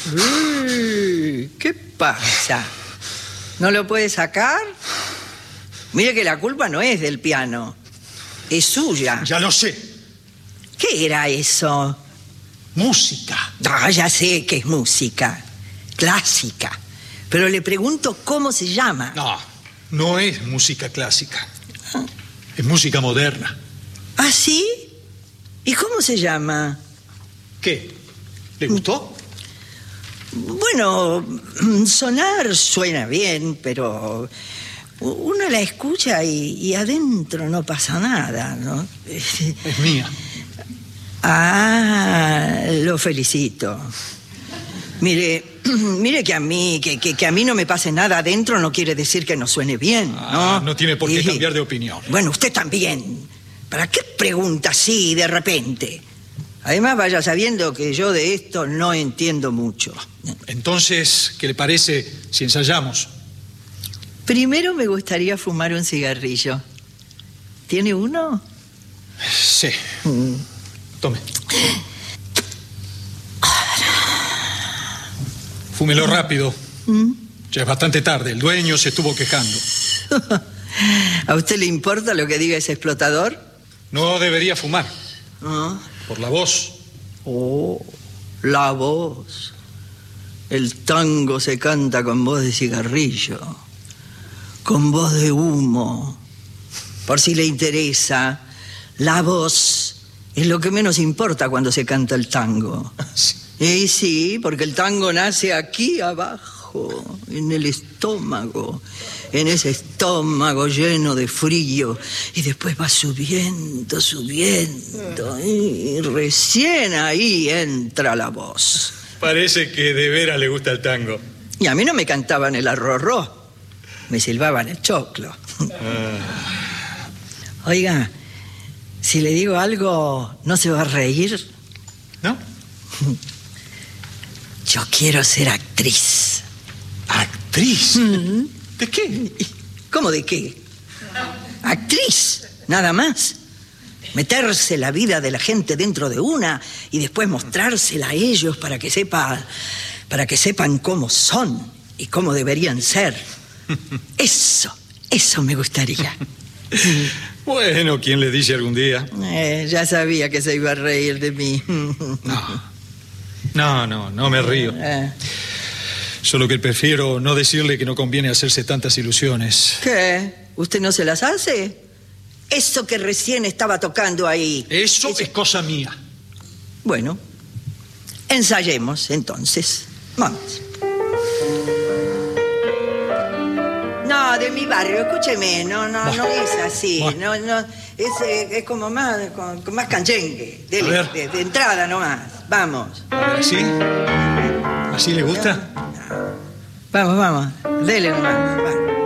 ¿Qué pasa? ¿No lo puede sacar? Mire que la culpa no es del piano. Es suya. Ya lo sé. ¿Qué era eso? Música. Ah, ya sé que es música. Clásica. Pero le pregunto cómo se llama. No, no es música clásica. Es música moderna. ¿Ah, sí? ¿Y cómo se llama? ¿Qué? ¿Le gustó? Bueno, sonar suena bien, pero uno la escucha y adentro no pasa nada, ¿no? Es mía. Ah, lo felicito. Mire que a mí no me pase nada adentro no quiere decir que no suene bien, ¿no? No tiene por qué cambiar de opinión. Bueno, usted también. ¿Para qué pregunta así de repente? Además, vaya sabiendo que yo de esto no entiendo mucho. Entonces, ¿qué le parece si ensayamos? Primero me gustaría fumar un cigarrillo. ¿Tiene uno? Sí. Tome. Fúmelo rápido. Ya es bastante tarde. El dueño se estuvo quejando. ¿A usted le importa lo que diga ese explotador? No debería fumar. ¿Ah? Por la voz. Oh, la voz. El tango se canta con voz de cigarrillo, con voz de humo. Por si le interesa, la voz es lo que menos importa cuando se canta el tango. Sí. Sí, porque el tango nace aquí abajo, en el estómago, en ese estómago lleno de frío, y después va subiendo, y recién ahí entra la voz. Parece que de veras le gusta el tango. Y a mí no me cantaban el arrorró, me silbaban el choclo. Oiga, si le digo algo, ¿no se va a reír? ¿No? Yo quiero ser actriz. ¿Actriz? ¿De qué? ¿Cómo de qué? Actriz, nada más. Meterse la vida de la gente dentro de una y después mostrársela a ellos para que sepan cómo son y cómo deberían ser. Eso me gustaría. Bueno, ¿quién le dice algún día? Ya sabía que se iba a reír de mí. No me río. Solo que prefiero no decirle que no conviene hacerse tantas ilusiones. ¿Qué? ¿Usted no se las hace? Eso que recién estaba tocando ahí. Eso es cosa mía. Bueno, ensayemos entonces. Vamos. No, de mi barrio, escúcheme, no es así. No, es como más, con más canchengue. Dele, de entrada nomás. Vamos. ¿Así? ¿Así le gusta? Vamos. Dele nomás.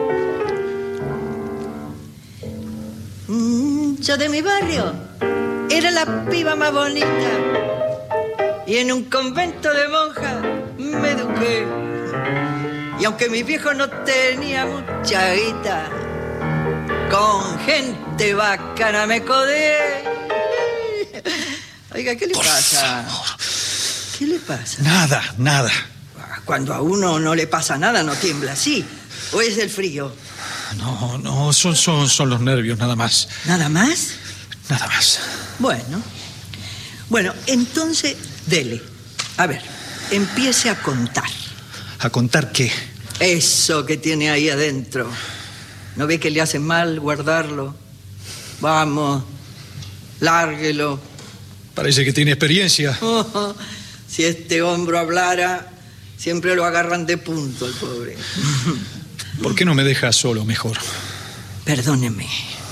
Yo de mi barrio era la piba más bonita. Y en un convento de monjas me eduqué. Y aunque mi viejo no tenía mucha guita, con gente bacana me codé. Oiga, ¿qué le pasa? ¿Qué le pasa? Nada. Cuando a uno no le pasa nada, no tiembla así. ¿O es el frío? No, son los nervios, nada más. ¿Nada más? Nada más. Bueno, entonces, dele. A ver, empiece a contar. ¿A contar qué? Eso que tiene ahí adentro. ¿No ve que le hace mal guardarlo? Vamos, lárguelo. Parece que tiene experiencia. Si este hombro hablara, siempre lo agarran de punto el pobre. ¿Por qué no me deja solo mejor? Perdóneme.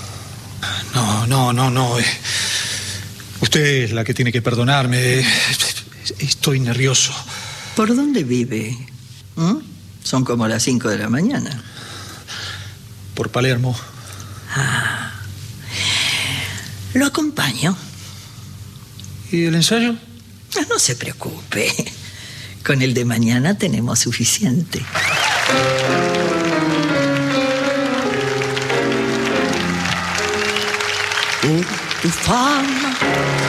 No. Usted es la que tiene que perdonarme. Estoy nervioso. ¿Por dónde vive? Son como las 5 de la mañana. Por Palermo. Lo acompaño. ¿Y el ensayo? No se preocupe. Con el de mañana tenemos suficiente. Tu fama